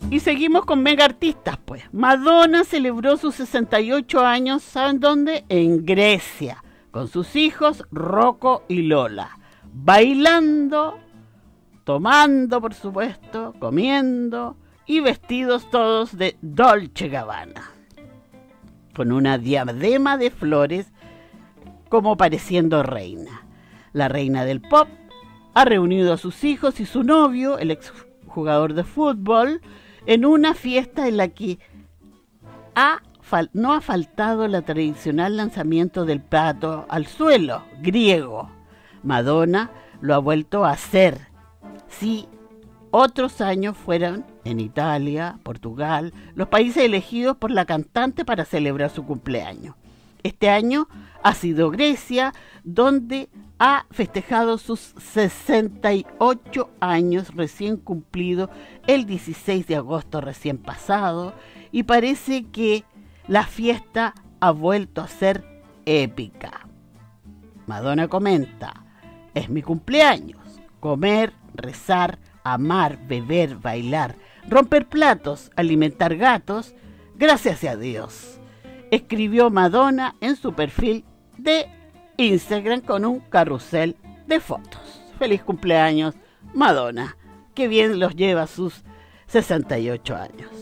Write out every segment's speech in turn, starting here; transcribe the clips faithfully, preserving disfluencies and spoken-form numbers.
Y seguimos con mega artistas, pues. Madonna celebró sus sesenta y ocho años, ¿saben dónde? En Grecia, con sus hijos Rocco y Lola, bailando, tomando, por supuesto, comiendo y vestidos todos de Dolce Gabbana, con una diadema de flores como pareciendo reina. La reina del pop ha reunido a sus hijos y su novio, el exjugador de fútbol, en una fiesta en la que ha fal- no ha faltado el tradicional lanzamiento del plato al suelo, griego. Madonna lo ha vuelto a hacer. Sí, otros años fueron en Italia, Portugal, los países elegidos por la cantante para celebrar su cumpleaños. Este año ha sido Grecia, donde ha festejado sus sesenta y ocho años recién cumplido el dieciséis de agosto recién pasado, y parece que la fiesta ha vuelto a ser épica. Madonna comenta: es mi cumpleaños, comer, rezar, amar, beber, bailar, romper platos, alimentar gatos, gracias a Dios, escribió Madonna en su perfil de Instagram con un carrusel de fotos. Feliz cumpleaños, Madonna, que bien los lleva a sus sesenta y ocho años.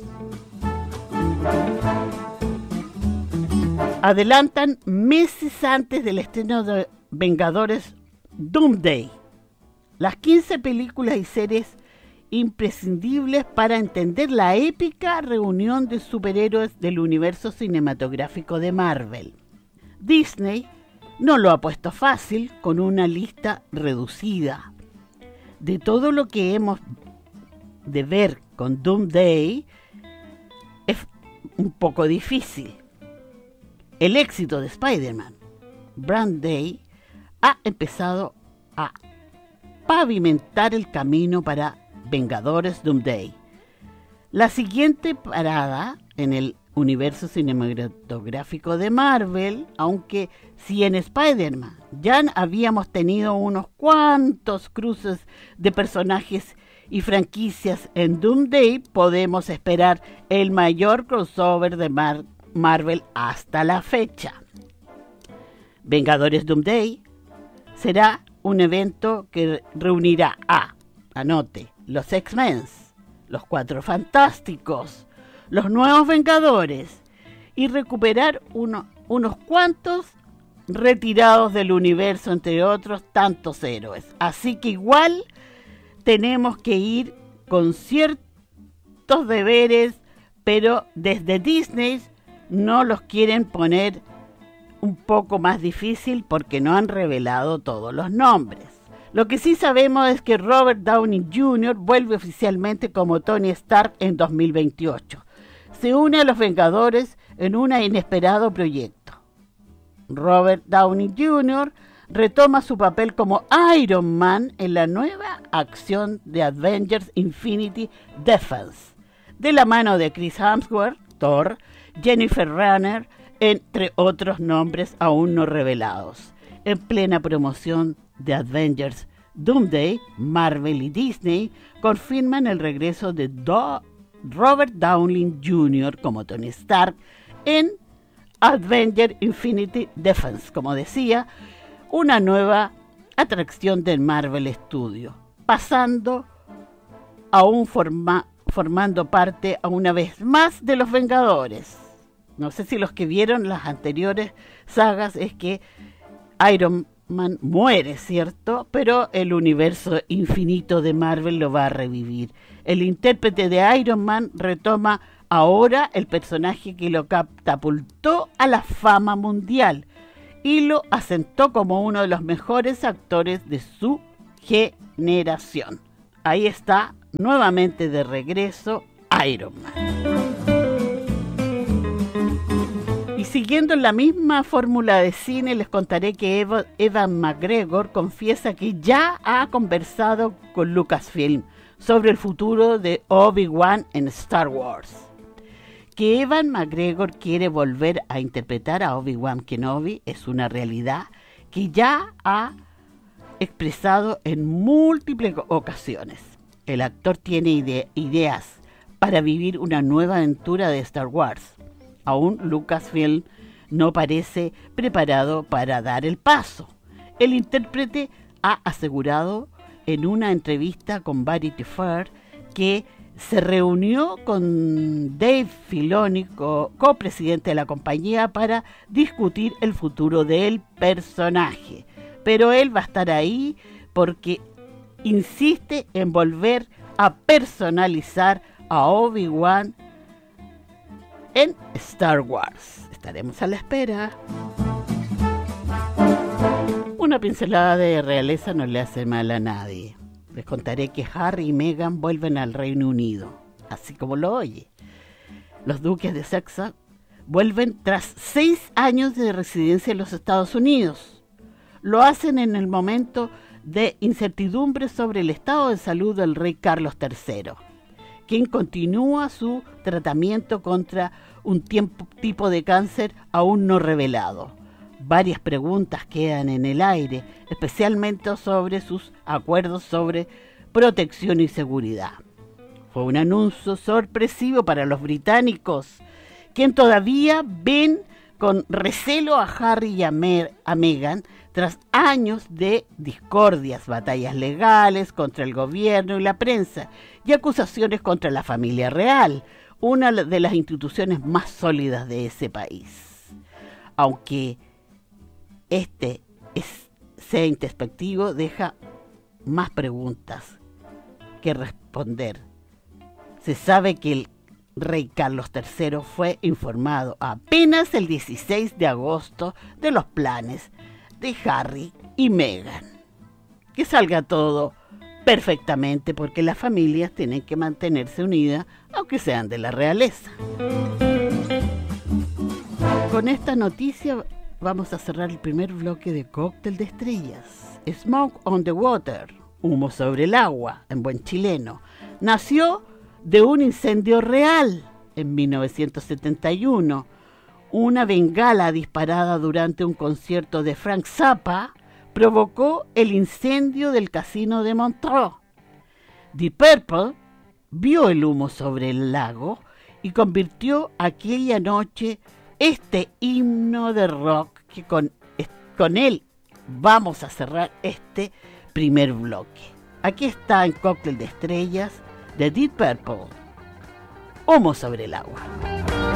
Adelantan meses antes del estreno de Vengadores Doomsday, las quince películas y series imprescindibles para entender la épica reunión de superhéroes del universo cinematográfico de Marvel. Disney no lo ha puesto fácil con una lista reducida. De todo lo que hemos de ver con Doomsday, es un poco difícil. El éxito de Spider-Man, Brand Day, ha empezado a pavimentar el camino para Vengadores Doomsday. La siguiente parada en el universo cinematográfico de Marvel, aunque si en Spider-Man ya habíamos tenido unos cuantos cruces de personajes y franquicias, en Doomsday podemos esperar el mayor crossover de Mar- Marvel hasta la fecha. Vengadores Doomsday será un evento que reunirá a, anote, los X-Men, los Cuatro Fantásticos, los Nuevos Vengadores y recuperar uno, unos cuantos retirados del universo, entre otros tantos héroes. Así que igual tenemos que ir con ciertos deberes, pero desde Disney no los quieren poner un poco más difícil porque no han revelado todos los nombres. Lo que sí sabemos es que Robert Downey junior vuelve oficialmente como Tony Stark en dos mil veintiocho. Se une a los Vengadores en un inesperado proyecto. Robert Downey junior retoma su papel como Iron Man en la nueva acción de Avengers Infinity Defense, de la mano de Chris Hemsworth, Thor, Jennifer Garner, entre otros nombres aún no revelados. En plena promoción de Avengers Doomsday, Marvel y Disney confirman el regreso de Do- Robert Downey junior como Tony Stark en Avengers Infinity Defense, como decía, una nueva atracción del Marvel Studios, pasando a un forma- formando parte a una vez más de los Vengadores. No sé si los que vieron las anteriores sagas es que Iron Man muere, ¿cierto? Pero el universo infinito de Marvel lo va a revivir. El intérprete de Iron Man retoma ahora el personaje que lo catapultó a la fama mundial y lo asentó como uno de los mejores actores de su generación. Ahí está, nuevamente de regreso, Iron Man. Y siguiendo en la misma fórmula de cine, les contaré que Eva, Ewan McGregor confiesa que ya ha conversado con Lucasfilm sobre el futuro de Obi-Wan en Star Wars. Que Ewan McGregor quiere volver a interpretar a Obi-Wan Kenobi es una realidad que ya ha expresado en múltiples ocasiones. El actor tiene ide- ideas para vivir una nueva aventura de Star Wars. Aún Lucasfilm no parece preparado para dar el paso. El intérprete ha asegurado en una entrevista con Vanity Fair que se reunió con Dave Filoni, co- copresidente de la compañía, para discutir el futuro del personaje. Pero él va a estar ahí porque insiste en volver a personalizar a Obi-Wan en Star Wars. Estaremos a la espera. Una pincelada de realeza no le hace mal a nadie. Les contaré que Harry y Meghan vuelven al Reino Unido, así como lo oye. Los duques de Sussex vuelven tras seis años de residencia en los Estados Unidos. Lo hacen en el momento de incertidumbre sobre el estado de salud del rey Carlos tercero, quien continúa su tratamiento contra un tiempo, tipo de cáncer aún no revelado. Varias preguntas quedan en el aire, especialmente sobre sus acuerdos sobre protección y seguridad. Fue un anuncio sorpresivo para los británicos, quien todavía ven con recelo a Harry y a, Mer- a Meghan tras años de discordias, batallas legales contra el gobierno y la prensa y acusaciones contra la familia real, una de las instituciones más sólidas de ese país. Aunque este es, sea introspectivo, deja más preguntas que responder. Se sabe que el rey Carlos tercero fue informado apenas el dieciséis de agosto de los planes de Harry y Meghan. Que salga todo perfectamente, porque las familias tienen que mantenerse unidas, aunque sean de la realeza. Con esta noticia vamos a cerrar el primer bloque de Cóctel de Estrellas. Smoke on the Water, humo sobre el agua, en buen chileno, nació de un incendio real en mil novecientos setenta y uno. Una bengala disparada durante un concierto de Frank Zappa provocó el incendio del casino de Montreux. Deep Purple vio el humo sobre el lago y convirtió aquella noche este himno de rock que con, con él vamos a cerrar este primer bloque. Aquí está en Cóctel de Estrellas de Deep Purple, humo sobre el agua.